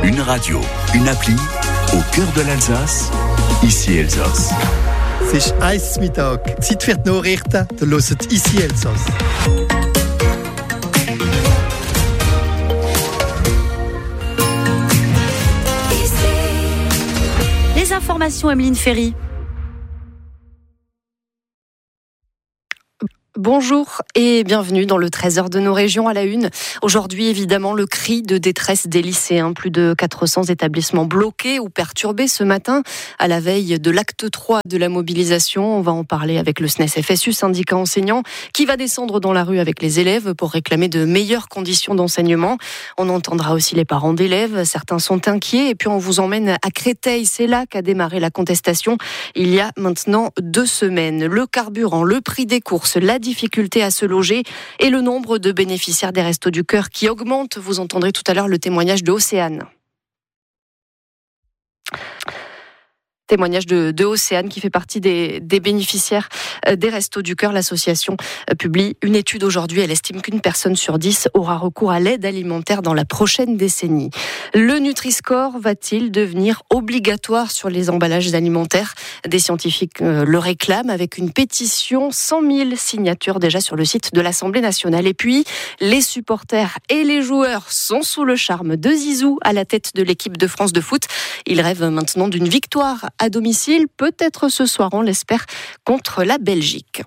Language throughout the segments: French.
Une radio, une appli, au cœur de l'Alsace, ici Elsass. Es ist 1 Mittag. Zeit für die Nachrichten. Ihr hört «Ici Elsass». Les informations, Emeline Ferry. Bonjour et bienvenue dans le Trésor de nos régions à la une. Aujourd'hui, évidemment, le cri de détresse des lycéens. Plus de 400 établissements bloqués ou perturbés ce matin à la veille de l'acte 3 de la mobilisation. On va en parler avec le SNES-FSU, syndicat enseignant, qui va descendre dans la rue avec les élèves pour réclamer de meilleures conditions d'enseignement. On entendra aussi les parents d'élèves. Certains sont inquiets. Et puis, on vous emmène à Créteil. C'est là qu'a démarré la contestation il y a maintenant 2 semaines. Le carburant, le prix des courses, la difficulté à se loger et le nombre de bénéficiaires des Restos du Cœur qui augmente. Vous entendrez tout à l'heure le témoignage de Océane. Témoignage de Océane qui fait partie des bénéficiaires des Restos du Cœur. L'association publie une étude aujourd'hui. Elle estime qu'une personne sur 10 aura recours à l'aide alimentaire dans la prochaine décennie. Le Nutri-Score va-t-il devenir obligatoire sur les emballages alimentaires ? Des scientifiques le réclament avec une pétition, 100 000 signatures déjà sur le site de l'Assemblée nationale. Et puis, les supporters et les joueurs sont sous le charme de Zizou à la tête de l'équipe de France de foot. Ils rêvent maintenant d'une victoire à domicile, peut-être ce soir, on l'espère, contre la Belgique.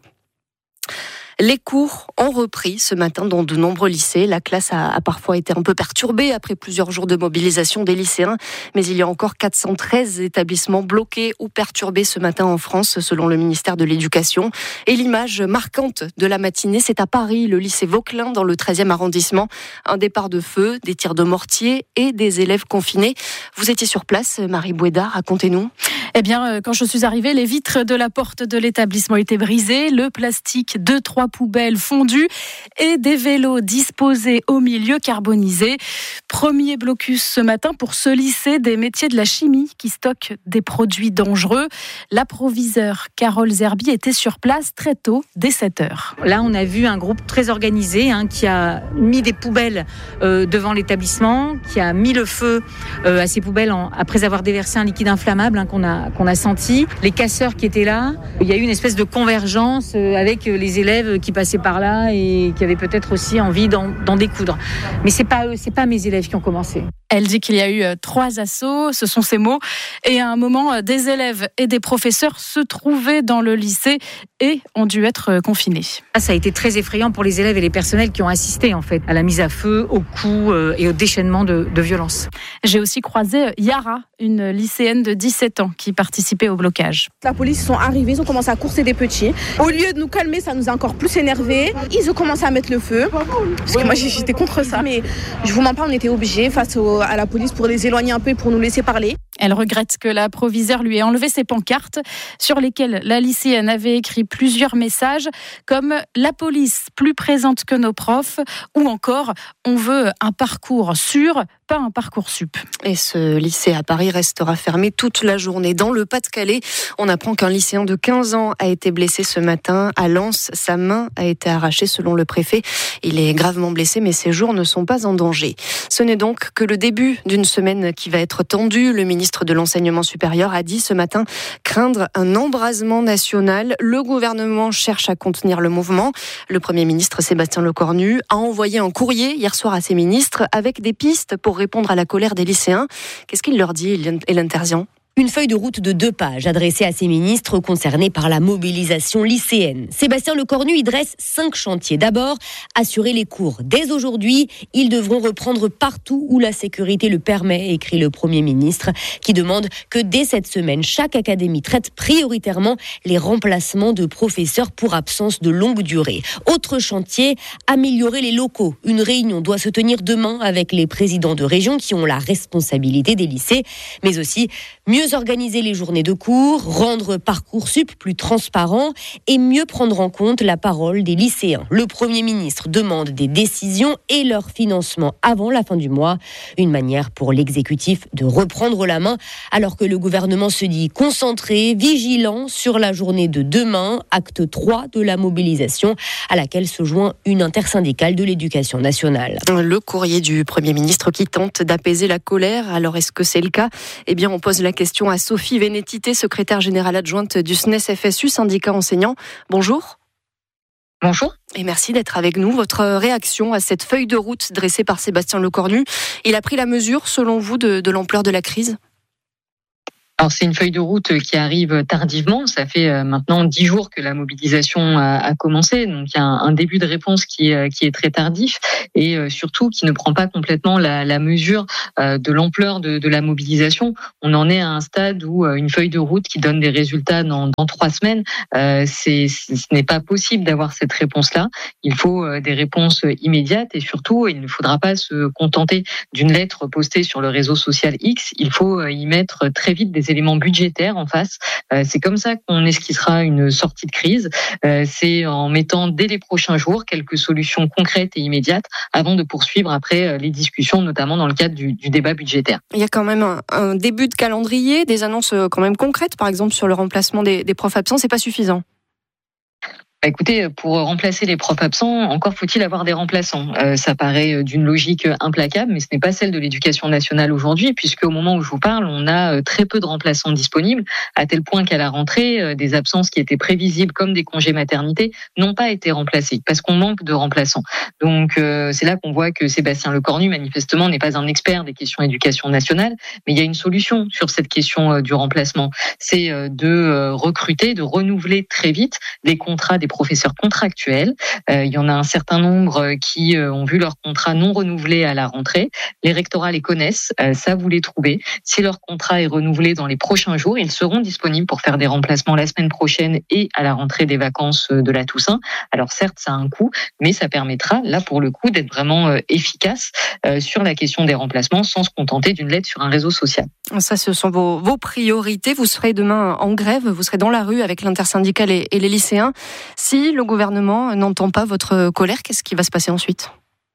Les cours ont repris ce matin dans de nombreux lycées. La classe a parfois été un peu perturbée après plusieurs jours de mobilisation des lycéens. Mais il y a encore 413 établissements bloqués ou perturbés ce matin en France, selon le ministère de l'Éducation. Et l'image marquante de la matinée, c'est à Paris, le lycée Vauquelin, dans le 13e arrondissement. Un départ de feu, des tirs de mortier et des élèves confinés. Vous étiez sur place, Marie Bouéda, racontez-nous. Eh bien, quand je suis arrivée, les vitres de la porte de l'établissement étaient brisées, le plastique de 3 poubelles fondues et des vélos disposés au milieu carbonisés. Premier blocus ce matin pour ce lycée des métiers de la chimie qui stocke des produits dangereux. L'approviseur Carole Zerbi était sur place très tôt, dès 7h. Là, on a vu un groupe très organisé qui a mis des poubelles devant l'établissement, qui a mis le feu à ces poubelles après avoir déversé un liquide inflammable qu'on a senti. Les casseurs qui étaient là, il y a eu une espèce de convergence avec les élèves qui passaient par là et qui avaient peut-être aussi envie d'en découdre. Mais c'est pas eux, c'est pas mes élèves qui ont commencé. Elle dit qu'il y a eu 3 assauts, ce sont ses mots. Et à un moment, des élèves et des professeurs se trouvaient dans le lycée et ont dû être confinés. Ça a été très effrayant pour les élèves et les personnels qui ont assisté en fait à la mise à feu, aux coups et au déchaînement de violence. J'ai aussi croisé Yara, une lycéenne de 17 ans qui participait au blocage. La police, ils sont arrivés, ils ont commencé à courser des petits. Au lieu de nous calmer, ça nous a encore plus énervés. Ils ont commencé à mettre le feu. Parce que moi, j'étais contre ça. Mais je vous mens pas, on était obligés face à la police pour les éloigner un peu et pour nous laisser parler. Elle regrette que l'approviseur lui ait enlevé ses pancartes sur lesquelles la lycéenne avait écrit plusieurs messages comme « La police plus présente que nos profs » ou encore « On veut un parcours sûr, pas un parcours sup ». Et ce lycée à Paris restera fermé toute la journée. Dans le Pas-de-Calais, on apprend qu'un lycéen de 15 ans a été blessé ce matin. À Lens, sa main a été arrachée selon le préfet. Il est gravement blessé, mais ses jours ne sont pas en danger. Ce n'est donc que le début d'une semaine qui va être tendue. Le ministre de l'Enseignement supérieur a dit ce matin craindre un embrasement national. Le gouvernement cherche à contenir le mouvement. Le Premier ministre Sébastien Lecornu a envoyé un courrier hier soir à ses ministres avec des pistes pour répondre à la colère des lycéens. Qu'est-ce qu'il leur dit, Hélène Terzian ? Une feuille de route de 2 pages adressée à ses ministres concernés par la mobilisation lycéenne. Sébastien Lecornu y dresse 5 chantiers. D'abord, assurer les cours. Dès aujourd'hui, ils devront reprendre partout où la sécurité le permet, écrit le Premier ministre, qui demande que dès cette semaine, chaque académie traite prioritairement les remplacements de professeurs pour absence de longue durée. Autre chantier, améliorer les locaux. Une réunion doit se tenir demain avec les présidents de région qui ont la responsabilité des lycées, mais aussi mieux Mieux organiser les journées de cours, rendre Parcoursup plus transparent et mieux prendre en compte la parole des lycéens. Le Premier ministre demande des décisions et leur financement avant la fin du mois. Une manière pour l'exécutif de reprendre la main alors que le gouvernement se dit concentré, vigilant sur la journée de demain, acte 3 de la mobilisation à laquelle se joint une intersyndicale de l'éducation nationale. Le courrier du Premier ministre qui tente d'apaiser la colère. Alors est-ce que c'est le cas ? Eh bien, on pose la question à Sophie Vénétité, secrétaire générale adjointe du SNES-FSU, syndicat enseignant. Bonjour. Bonjour. Et merci d'être avec nous. Votre réaction à cette feuille de route dressée par Sébastien Lecornu, il a pris la mesure, selon vous, de l'ampleur de la crise ? Alors c'est une feuille de route qui arrive tardivement. Ça fait maintenant 10 jours que la mobilisation a commencé. Donc il y a un début de réponse qui est très tardif et surtout qui ne prend pas complètement la mesure de l'ampleur de la mobilisation. On en est à un stade où une feuille de route qui donne des résultats dans 3 semaines, ce n'est pas possible d'avoir cette réponse-là. Il faut des réponses immédiates et surtout il ne faudra pas se contenter d'une lettre postée sur le réseau social X. Il faut y mettre très vite des éléments budgétaires en face. C'est comme ça qu'on esquissera une sortie de crise. C'est en mettant dès les prochains jours quelques solutions concrètes et immédiates avant de poursuivre après les discussions, notamment dans le cadre du débat budgétaire. Il y a quand même un début de calendrier, des annonces quand même concrètes, par exemple sur le remplacement des profs absents, c'est pas suffisant. Écoutez, pour remplacer les profs absents, encore faut-il avoir des remplaçants. Ça paraît d'une logique implacable, mais ce n'est pas celle de l'éducation nationale aujourd'hui, puisque au moment où je vous parle, on a très peu de remplaçants disponibles, à tel point qu'à la rentrée, des absences qui étaient prévisibles comme des congés maternité n'ont pas été remplacées, parce qu'on manque de remplaçants. Donc c'est là qu'on voit que Sébastien Lecornu, manifestement, n'est pas un expert des questions d'éducation nationale, mais il y a une solution sur cette question du remplacement. C'est de recruter, de renouveler très vite les contrats des professeurs contractuels. Il y en a un certain nombre qui ont vu leur contrat non renouvelé à la rentrée. Les rectorats les connaissent, ça vous les trouvez. Si leur contrat est renouvelé dans les prochains jours, ils seront disponibles pour faire des remplacements la semaine prochaine et à la rentrée des vacances de la Toussaint. Alors certes, ça a un coût, mais ça permettra, là pour le coup, d'être vraiment efficace sur la question des remplacements sans se contenter d'une lettre sur un réseau social. Ça, ce sont vos priorités. Vous serez demain en grève, vous serez dans la rue avec l'intersyndicale et les lycéens. Si le gouvernement n'entend pas votre colère, qu'est-ce qui va se passer ensuite ?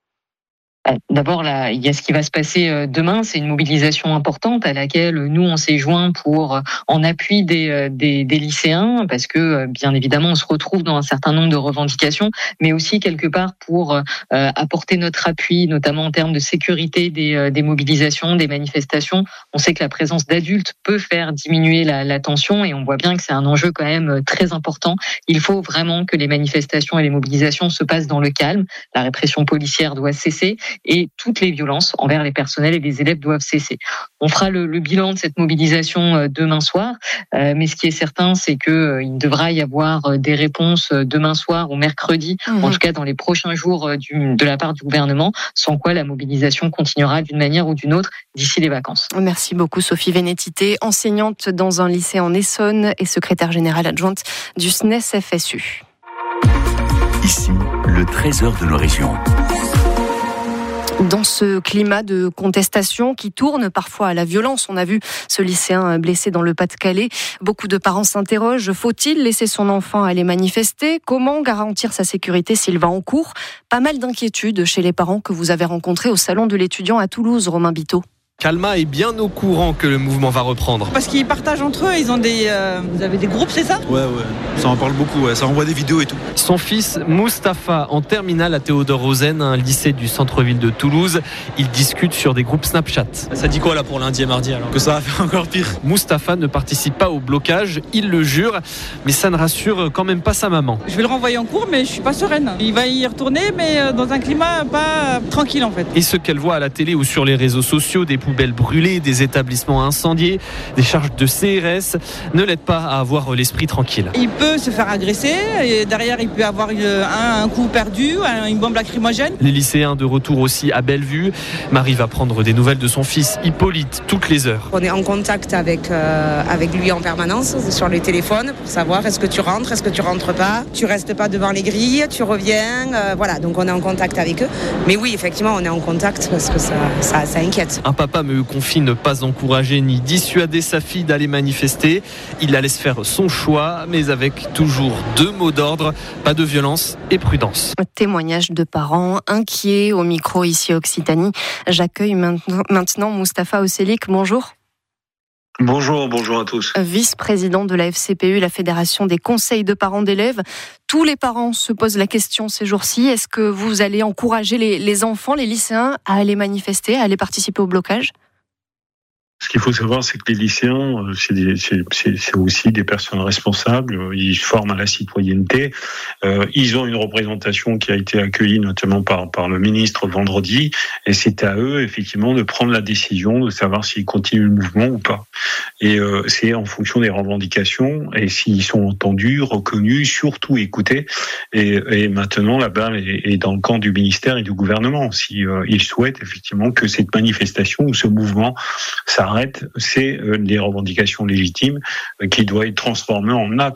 D'abord, là, il y a ce qui va se passer demain. C'est une mobilisation importante à laquelle nous, on s'est joints pour en appui des lycéens, parce que, bien évidemment, on se retrouve dans un certain nombre de revendications, mais aussi quelque part pour apporter notre appui, notamment en termes de sécurité des mobilisations, des manifestations. On sait que la présence d'adultes peut faire diminuer la tension et on voit bien que c'est un enjeu quand même très important. Il faut vraiment que les manifestations et les mobilisations se passent dans le calme. La répression policière doit cesser et toutes les violences envers les personnels et les élèves doivent cesser. On fera le bilan de cette mobilisation demain soir, mais ce qui est certain, c'est qu'il devra y avoir des réponses demain soir ou mercredi, en tout cas dans les prochains jours de la part du gouvernement, sans quoi la mobilisation continuera d'une manière ou d'une autre d'ici les vacances. Merci beaucoup Sophie Vénétité, enseignante dans un lycée en Essonne et secrétaire générale adjointe du SNES-FSU. Ici, le trésor de nos régions. Dans ce climat de contestation qui tourne parfois à la violence, on a vu ce lycéen blessé dans le Pas-de-Calais. Beaucoup de parents s'interrogent, faut-il laisser son enfant aller manifester ? Comment garantir sa sécurité s'il va en cours ? Pas mal d'inquiétudes chez les parents que vous avez rencontrés au salon de l'étudiant à Toulouse, Romain Biteau. Calma est bien au courant que le mouvement va reprendre. Parce qu'ils partagent entre eux, ils ont vous avez des groupes, c'est ça ? Ouais, ça en parle beaucoup, ça envoie des vidéos et tout. Son fils Mustapha, en terminale à Théodore Rosen, un lycée du centre-ville de Toulouse, il discute sur des groupes Snapchat. Ça dit quoi là pour lundi et mardi alors ? Que ça va faire encore pire. Mustapha ne participe pas au blocage, il le jure, mais ça ne rassure quand même pas sa maman. Je vais le renvoyer en cours, mais je suis pas sereine. Il va y retourner, mais dans un climat pas tranquille en fait. Et ce qu'elle voit à la télé ou sur les réseaux sociaux, des poubelles brûlées, des établissements incendiés, des charges de CRS, ne l'aident pas à avoir l'esprit tranquille. Il peut se faire agresser, et derrière il peut avoir un coup perdu, une bombe lacrymogène. Les lycéens de retour aussi à Bellevue. Marie va prendre des nouvelles de son fils Hippolyte toutes les heures. On est en contact avec lui en permanence sur les téléphones pour savoir est-ce que tu rentres, est-ce que tu rentres pas, tu restes pas devant les grilles, tu reviens, voilà, donc on est en contact avec eux. Mais oui, effectivement, on est en contact parce que ça inquiète. Un papa papa me confie ne pas encourager ni dissuader sa fille d'aller manifester. Il la laisse faire son choix, mais avec toujours 2 mots d'ordre, pas de violence et prudence. Témoignage de parents inquiets au micro ici Occitanie. J'accueille maintenant Mustapha Oselik. Bonjour. Bonjour à tous. Vice-président de la FCPU, la Fédération des conseils de parents d'élèves. Tous les parents se posent la question ces jours-ci. Est-ce que vous allez encourager les enfants, les lycéens à aller manifester, à aller participer au blocage ? Ce qu'il faut savoir, c'est que les lycéens, c'est aussi des personnes responsables. Ils forment à la citoyenneté. Ils ont une représentation qui a été accueillie notamment par le ministre vendredi. Et c'est à eux, effectivement, de prendre la décision de savoir s'ils continuent le mouvement ou pas. Et c'est en fonction des revendications et s'ils sont entendus, reconnus, surtout écoutés. Et maintenant, la balle est dans le camp du ministère et du gouvernement. Si ils souhaitent effectivement que cette manifestation ou ce mouvement s'arrête, c'est des revendications légitimes qui doivent être transformées en actes